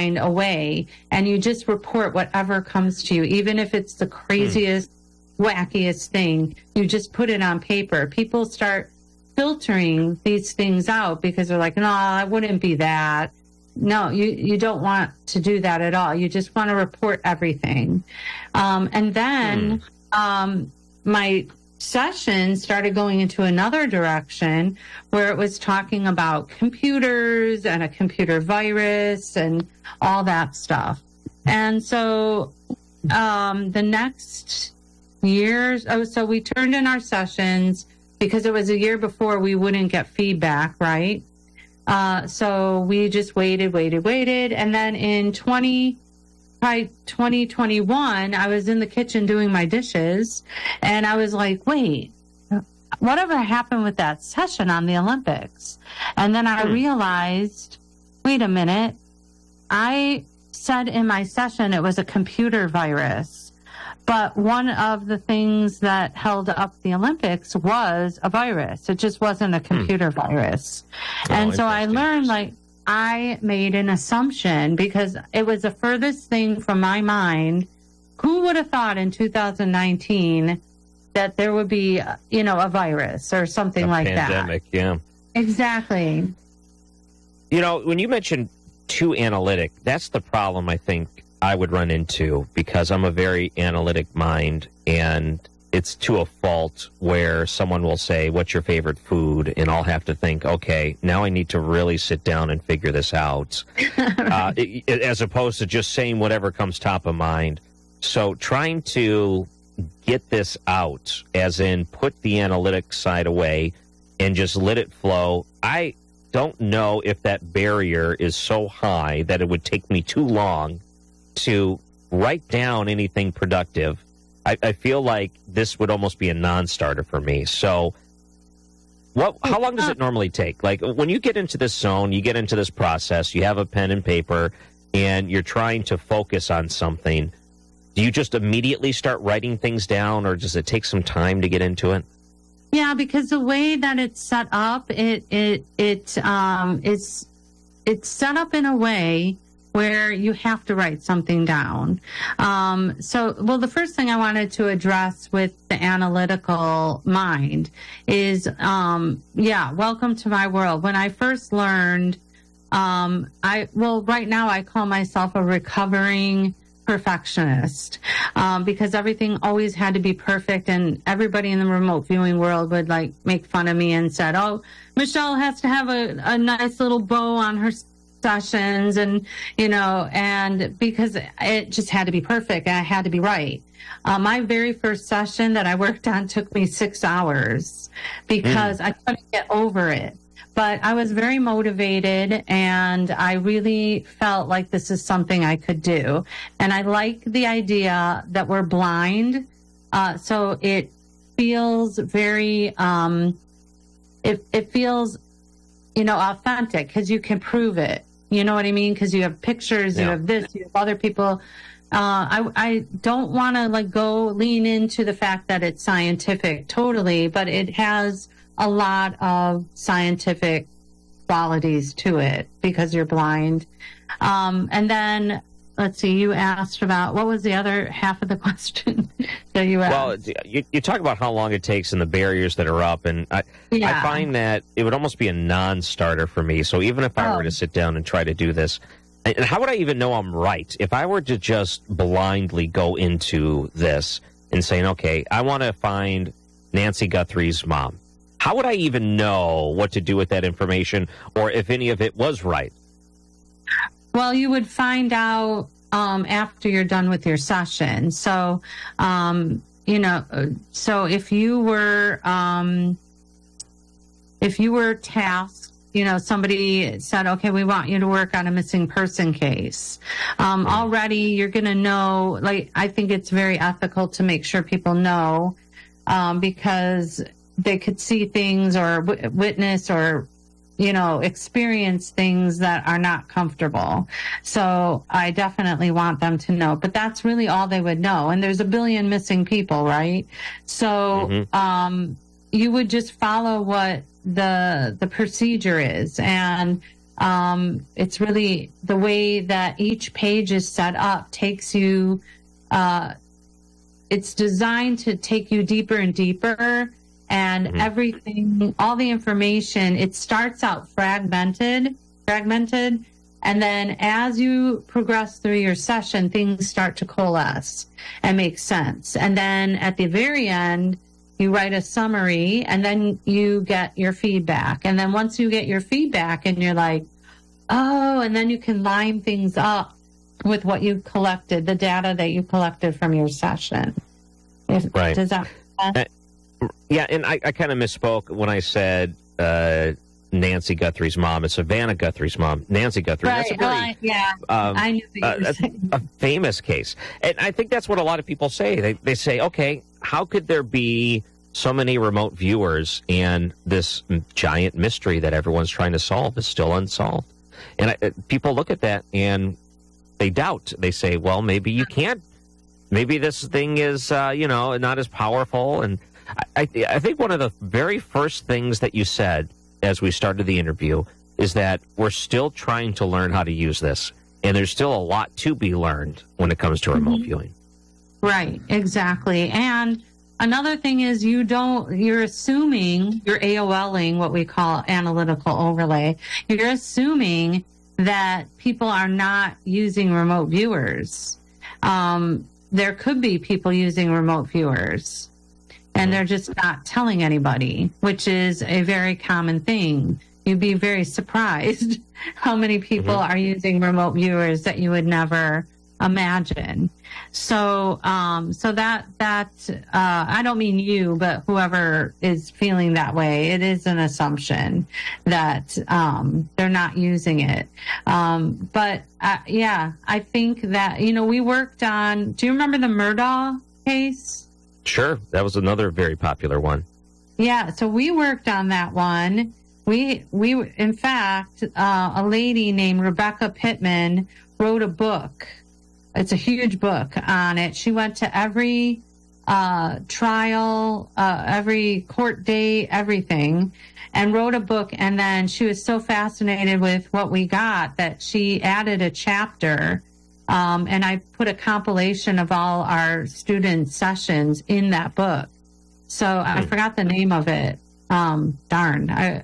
find a way, and you just report whatever comes to you, even if it's the craziest, wackiest thing. You just put it on paper. People start filtering these things out because they're like, no, it wouldn't be that. No, you don't want to do that at all. You just want to report everything. And then my session started going into another direction where it was talking about computers and a computer virus and all that stuff. And so the next years, so we turned in our sessions because it was a year before we wouldn't get feedback, right? So we just waited. And then in 2021, I was in the kitchen doing my dishes, and I was like, wait, whatever happened with that session on the Olympics? And then I realized, wait a minute, I said in my session it was a computer virus. But one of the things that held up the Olympics was a virus. It just wasn't a computer virus. And so I learned, like, I made an assumption because it was the furthest thing from my mind. Who would have thought in 2019 that there would be, a virus or something like pandemic, that? Yeah. Exactly. When you mentioned too analytic, that's the problem I think I would run into, because I'm a very analytic mind, and it's to a fault where someone will say, what's your favorite food? And I'll have to think, okay, now I need to really sit down and figure this out, as opposed to just saying whatever comes top of mind. So trying to get this out, as in put the analytic side away and just let it flow. I don't know if that barrier is so high that it would take me too long to write down anything productive. I feel like this would almost be a non-starter for me. So how long does it normally take? Like, when you get into this zone, you get into this process, you have a pen and paper, and you're trying to focus on something, do you just immediately start writing things down, or does it take some time to get into it? Yeah, because the way that it's set up, it's set up in a way where you have to write something down. The first thing I wanted to address with the analytical mind is, welcome to my world. When I first learned, right now I call myself a recovering perfectionist, because everything always had to be perfect, and everybody in the remote viewing world would like make fun of me and said, oh, Michelle has to have a nice little bow on her sessions, and because it just had to be perfect and I had to be right. My very first session that I worked on took me 6 hours because I couldn't get over it. But I was very motivated, and I really felt like this is something I could do. And I like the idea that we're blind, so it feels very it feels authentic, because you can prove it. You know what I mean? Because you have pictures, you have this, you have other people. I don't want to go lean into the fact that it's scientific totally, but it has a lot of scientific qualities to it because you're blind. And then, let's see, you asked about, what was the other half of the question that you asked? Well, you talk about how long it takes and the barriers that are up, and I find that it would almost be a non-starter for me. So even if I were to sit down and try to do this, and how would I even know I'm right? If I were to just blindly go into this and saying, okay, I want to find Nancy Guthrie's mom, how would I even know what to do with that information, or if any of it was right? Well, you would find out after you're done with your session. So, so if you were tasked, somebody said, okay, we want you to work on a missing person case. Already you're going to know, I think it's very ethical to make sure people know, because they could see things or witness or, experience things that are not comfortable. So I definitely want them to know, but that's really all they would know. And there's a billion missing people, right? So, you would just follow what the procedure is. And It's really the way that each page is set up takes you, it's designed to take you deeper and deeper, and everything, all the information, it starts out fragmented, and then as you progress through your session, things start to coalesce and make sense. And then at the very end, you write a summary, and then you get your feedback. And then once you get your feedback and you're like, oh, and then you can line things up with what you collected, the data that you collected from your session. Right. Does that make sense? Yeah, and I kind of misspoke when I said Nancy Guthrie's mom. It's Savannah Guthrie's mom, Nancy Guthrie. Right. That's a very, I knew that you were saying. a famous case. And I think that's what a lot of people say. They say, okay, how could there be so many remote viewers and this giant mystery that everyone's trying to solve is still unsolved? And people look at that and they doubt. They say, well, maybe you can't. Maybe this thing is, not as powerful. And I think one of the very first things that you said as we started the interview is that we're still trying to learn how to use this. And there's still a lot to be learned when it comes to remote viewing. Right, exactly. And another thing is you're assuming, you're AOLing, what we call analytical overlay. You're assuming that people are not using remote viewers. There could be people using remote viewers, and they're just not telling anybody, which is a very common thing. You'd be very surprised how many people are using remote viewers that you would never imagine. So that I don't mean you, but whoever is feeling that way, it is an assumption that they're not using it. But I think that, we worked on, do you remember the Murdaugh case? Sure. That was another very popular one. Yeah. So we worked on that one. We in fact, a lady named Rebecca Pittman wrote a book. It's a huge book on it. She went to every trial, every court date, everything, and wrote a book. And then she was so fascinated with what we got that she added a chapter. And I put a compilation of all our student sessions in that book. So I forgot the name of it. Murdaugh,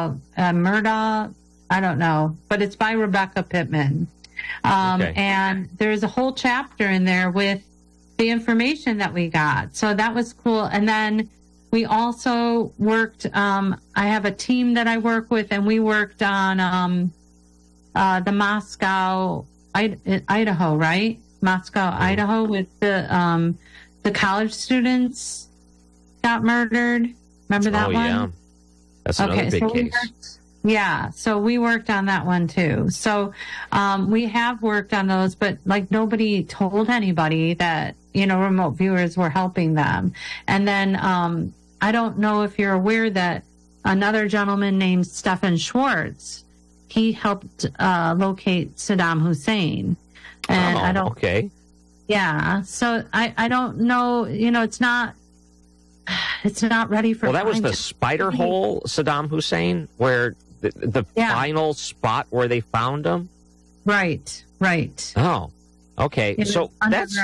I don't know, but it's by Rebecca Pittman. And there's a whole chapter in there with the information that we got. So that was cool. And then we also worked, I have a team that I work with, and we worked on the Moscow, Idaho, right? Moscow, Idaho, with the college students got murdered. Remember that one? Yeah. That's another big case. So we worked on that one too. So we have worked on those, but nobody told anybody that, remote viewers were helping them. And then I don't know if you're aware that another gentleman named Stefan Schwartz, he helped locate Saddam Hussein. And okay. Yeah. So I don't know, it's not ready for. Well, that was the spider hole Saddam Hussein, where the final spot where they found him. Right. Oh, okay. So that's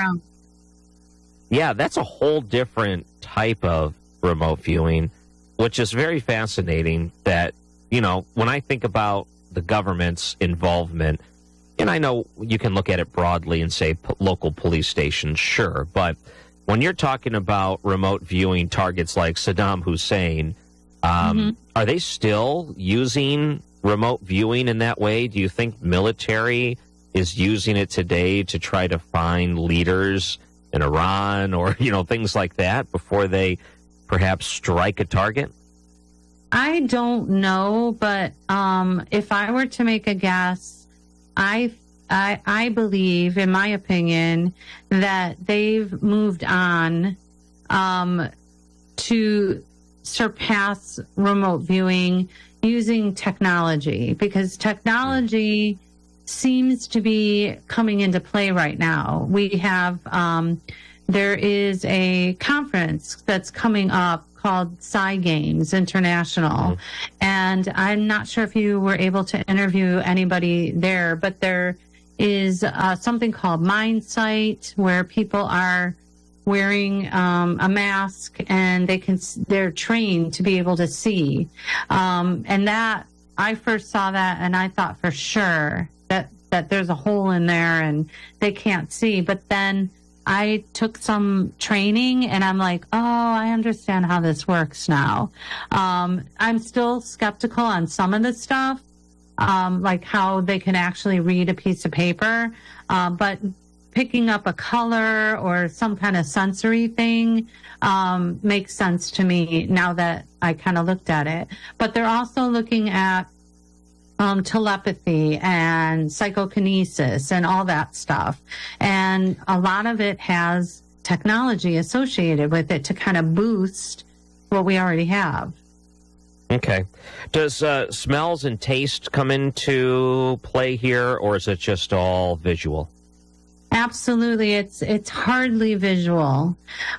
a whole different type of remote viewing, which is very fascinating. That when I think about the government's involvement, and I know you can look at it broadly and say local police stations, sure, but when you're talking about remote viewing targets like Saddam Hussein, are they still using remote viewing in that way? Do you think military is using it today to try to find leaders in Iran or, things like that before they perhaps strike a target? I don't know, but if I were to make a guess, I believe, in my opinion, that they've moved on to surpass remote viewing using technology, because technology seems to be coming into play right now. We have there is a conference that's coming up called Psy Games International. And I'm not sure if you were able to interview anybody there, but there is something called MindSight, where people are wearing a mask and they're trained to be able to see. And that, I first saw that and I thought for sure that there's a hole in there and they can't see. But then I took some training and I'm like, oh, I understand how this works now. I'm still skeptical on some of the stuff, like how they can actually read a piece of paper. But picking up a color or some kind of sensory thing makes sense to me now that I kind of looked at it. But they're also looking at telepathy and psychokinesis and all that stuff. And a lot of it has technology associated with it to kind of boost what we already have. Okay. Does smells and taste come into play here, or is it just all visual? Absolutely. It's hardly visual.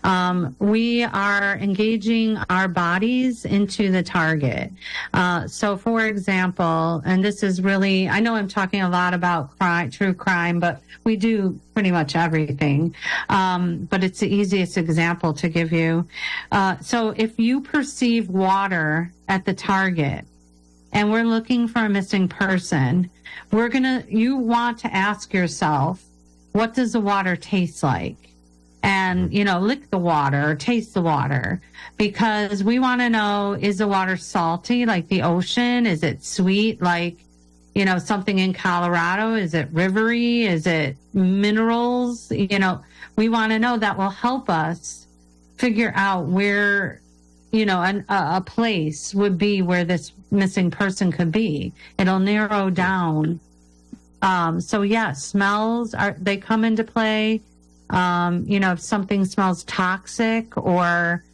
We are engaging our bodies into the target. So for example, and this is really, I know I'm talking a lot about true crime, but we do pretty much everything. But it's the easiest example to give you. So if you perceive water at the target and we're looking for a missing person, you want to ask yourself, what does the water taste like? And, lick the water or taste the water, because we want to know, is the water salty like the ocean? Is it sweet like, something in Colorado? Is it rivery? Is it minerals? We want to know. That will help us figure out where, a place would be where this missing person could be. It'll narrow down. So yes, smells they come into play. If something smells toxic or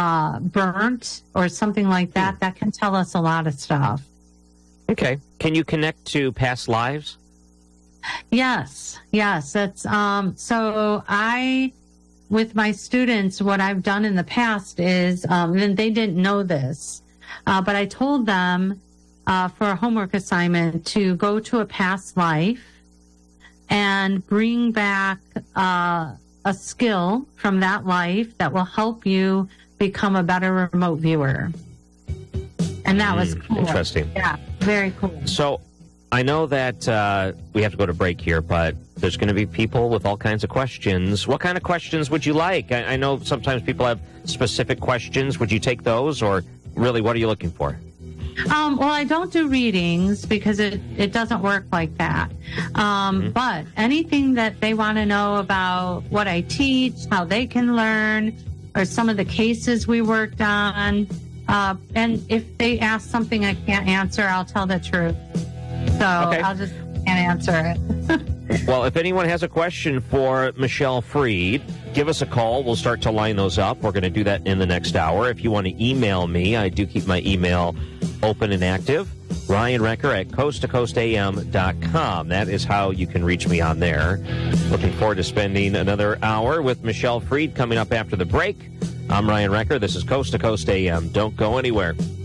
burnt or something like that, that can tell us a lot of stuff. Okay. Can you connect to past lives? Yes. That's so with my students, what I've done in the past is, and they didn't know this, but I told them for a homework assignment to go to a past life and bring back a skill from that life that will help you become a better remote viewer. And that was cool. Interesting. Yeah, very cool. So I know that we have to go to break here, but there's going to be people with all kinds of questions. What kind of questions would you like? I know sometimes people have specific questions. Would you take those, or really, what are you looking for? Well, I don't do readings because it doesn't work like that. But anything that they want to know about what I teach, how they can learn, or some of the cases we worked on. And if they ask something I can't answer, I'll tell the truth. So I'll just can't answer it. Well, if anyone has a question for Michelle Freed, give us a call. We'll start to line those up. We're going to do that in the next hour. If you want to email me, I do keep my email open and active. Ryan Recker at coasttocoastam.com. That is how you can reach me on there. Looking forward to spending another hour with Michelle Freed coming up after the break. I'm Ryan Recker. This is Coast to Coast AM. Don't go anywhere.